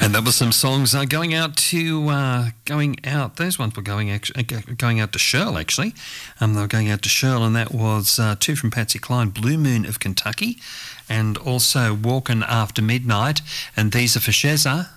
And that was some songs going out. Those ones were going out to Shirl, actually. They were going out to Shirl, and that was two from Patsy Cline, Blue Moon of Kentucky, and also Walkin' After Midnight. And these are for Shezza.